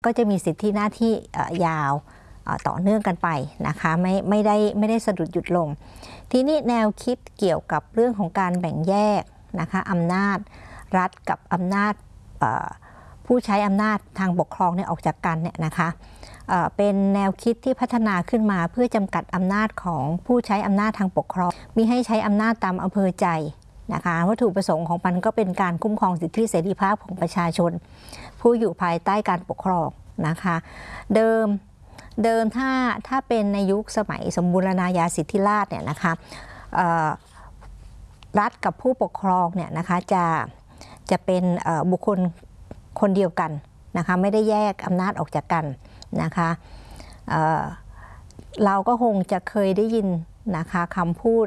ก็จะมีสิทธิหน้าที่ยาวต่อเนื่องกันไปนะคะไม่ได้สะดุดหยุดลงทีนี้แนวคิดเกี่ยวกับเรื่องของการแบ่งแยกนะคะอำนาจรัฐกับอำนาจผู้ใช้อำนาจทางปกครองเนี่ยออกจากกันเนี่ยนะคะเป็นแนวคิดที่พัฒนาขึ้นมาเพื่อจำกัดอำนาจของผู้ใช้อำนาจทางปกครองมิให้ใช้อำนาจตามอำเภอใจนะคะวัตถุประสงค์ของมันก็เป็นการคุ้มครองสิทธิเสรีภาพของประชาชนผู้อยู่ภายใต้การปกครองนะคะเดิมถ้าเป็นในยุคสมัยสมบูรณาญาสิทธิราชเนี่ยนะคะรัฐกับผู้ปกครองเนี่ยนะคะจะเป็นบุคคลคนเดียวกันนะคะไม่ได้แยกอำนาจออกจากกันนะคะเราก็คงจะเคยได้ยินนะคะคำพูด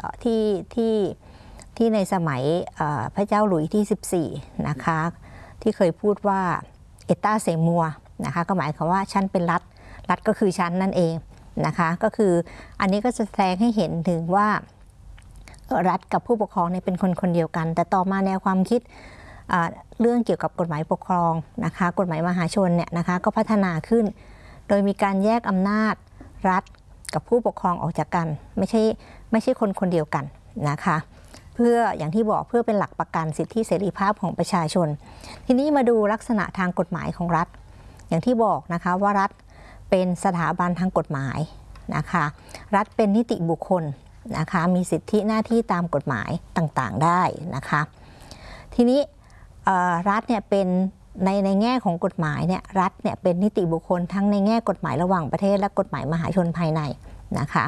ที่ในสมัยพระเจ้าหลุยส์ที่14นะคะที่เคยพูดว่าเอต้าเซมัวนะคะก็หมายความว่าฉันเป็นรัฐก็คือฉันนั่นเองนะคะก็คืออันนี้ก็จะแสดงให้เห็นถึงว่ารัฐกับผู้ปกครองเนี่ยเป็นคนเดียวกันแต่ต่อมาแนวความคิดเรื่องเกี่ยวกับกฎหมายปกครองนะคะกฎหมายมหาชนเนี่ยนะคะก็พัฒนาขึ้นโดยมีการแยกอำนาจรัฐกับผู้ปกครองออกจากกันไม่ใช่คนเดียวกันนะคะเพื่ออย่างที่บอกเพื่อเป็นหลักประกันสิทธิเสรีภาพของประชาชนทีนี้มาดูลักษณะทางกฎหมายของรัฐอย่างที่บอกนะคะว่ารัฐเป็นสถาบันทางกฎหมายนะคะรัฐเป็นนิติบุคคลนะคะมีสิทธิหน้าที่ตามกฎหมายต่างๆได้นะคะทีนี้รัฐเนี่ยเป็นในแง่ของกฎหมายเนี่ยรัฐเนี่ยเป็นนิติบุคคลทั้งในแง่กฎหมายระหว่างประเทศและกฎหมายมหาชนภายในนะคะ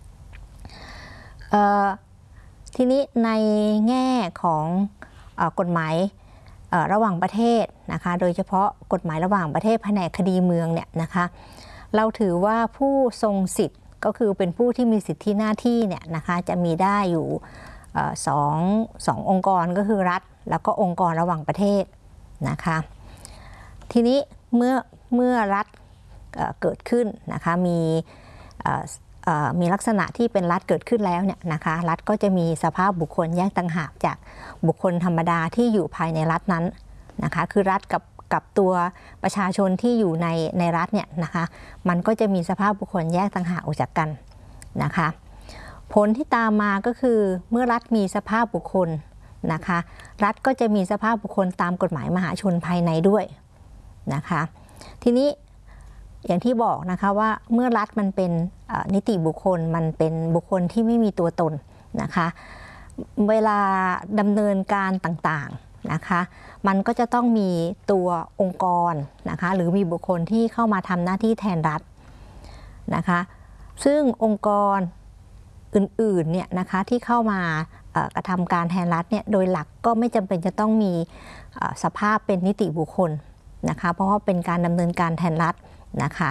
ทีนี้ในแง่ของกฎหมายระหว่างประเทศนะคะโดยเฉพาะกฎหมายระหว่างประเทศแผนกคดีเมืองเนี่ยนะคะเราถือว่าผู้ทรงสิทธิ์ก็คือเป็นผู้ที่มีสิทธิหน้าที่เนี่ยนะคะจะมีได้อยู่สององค์กรก็คือรัฐแล้วก็องค์กรระหว่างประเทศนะคะทีนี้เมื่อรัฐเกิดขึ้นนะคะมีลักษณะที่เป็นรัฐเกิดขึ้นแล้วเนี่ยนะคะรัฐก็จะมีสภาพบุคคลแยกต่างหากจากบุคคลธรรมดาที่อยู่ภายในรัฐนั้นนะคะคือรัฐกับตัวประชาชนที่อยู่ในรัฐเนี่ยนะคะมันก็จะมีสภาพบุคคลแยกต่างหากออกจากกันนะคะผลที่ตามมาก็คือเมื่อรัฐมีสภาพบุคคลนะคะรัฐก็จะมีสภาพบุคคลตามกฎหมายมหาชนภายในด้วยนะคะทีนี้อย่างที่บอกนะคะว่าเมื่อรัฐมันเป็นนิติบุคคลมันเป็นบุคคลที่ไม่มีตัวตนนะคะเวลาดำเนินการต่างๆนะคะมันก็จะต้องมีตัวองค์กรนะคะหรือมีบุคคลที่เข้ามาทำหน้าที่แทนรัฐนะคะซึ่งองค์กรอื่นๆเนี่ยนะคะที่เข้ามากระทำการแทนรัฐเนี่ยโดยหลักก็ไม่จำเป็นจะต้องมีสภาพเป็นนิติบุคคลนะคะเพราะว่าเป็นการดำเนินการแทนรัฐนะคะ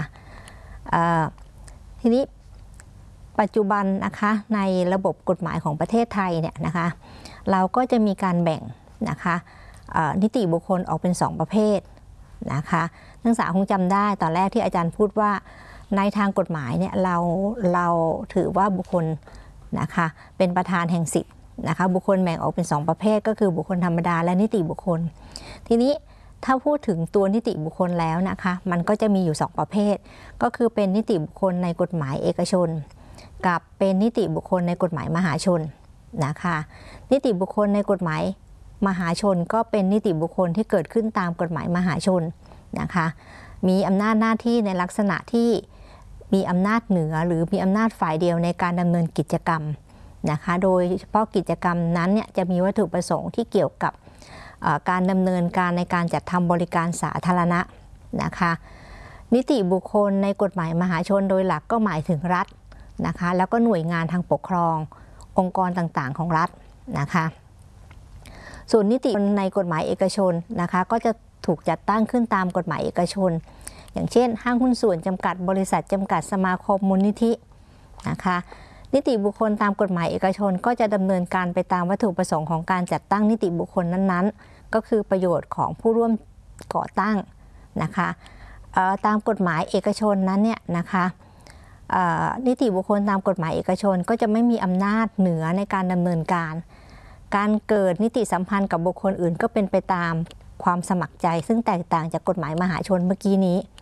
ทีนี้ปัจจุบันนะคะในระบบกฎหมายของประเทศไทยเนี่ยนะคะเราก็จะมีการแบ่งนะคะนิติบุคคลออกเป็น2ประเภทนะคะนักศึกษาคงจำได้ตอนแรกที่อาจารย์พูดว่าในทางกฎหมายเนี่ยเราถือว่าบุคคลนะคะเป็นประธานแห่งสิทธิ์นะคะบุคคลแบ่งออกเป็น2ประเภทก็คือบุคคลธรรมดาและนิติบุคคลทีนี้ถ้าพูดถึงตัวนิติบุคคลแล้วนะคะมันก็จะมีอยู่2ประเภทก็คือเป็นนิติบุคคลในกฎหมายเอกชนกับเป็นนิติบุคคลในกฎหมายมหาชนนะคะนิติบุคคลในกฎหมายมหาชนก็เป็นนิติบุคคลที่เกิดขึ้นตามกฎหมายมหาชนนะคะมีอำนาจหน้าที่ในลักษณะที่มีอำนาจเหนือหรือมีอำนาจฝ่ายเดียวในการดำเนินกิจกรรมนะคะโดยเฉพาะกิจกรรมนั้นเนี่ยจะมีวัตถุประสงค์ที่เกี่ยวกับการดำเนินการในการจัดทำบริการสาธารณะนะคะนิติบุคคลในกฎหมายมหาชนโดยหลักก็หมายถึงรัฐนะคะแล้วก็หน่วยงานทางปกครององค์กรต่างๆของรัฐนะคะส่วนนิติในกฎหมายเอกชนนะคะก็จะถูกจัดตั้งขึ้นตามกฎหมายเอกชนอย่างเช่นห้างหุ้นส่วนจำกัดบริษัทจำกัดสมาคมมูลนิธินะคะนิติบุคคลตามกฎหมายเอกชนก็จะดำเนินการไปตามวัตถุประสงค์ของการจัดตั้งนิติบุคคลนั้นๆก็คือประโยชน์ของผู้ร่วมก่อตั้งนะคะตามกฎหมายเอกชนนั้นเนี่ยนะคะนิติบุคคลตามกฎหมายเอกชนก็จะไม่มีอำนาจเหนือในการดำเนินการเกิดนิติสัมพันธ์กับบุคคลอื่นก็เป็นไปตามความสมัครใจซึ่งแตกต่างจากกฎหมายมหาชนเมื่อกี้นี้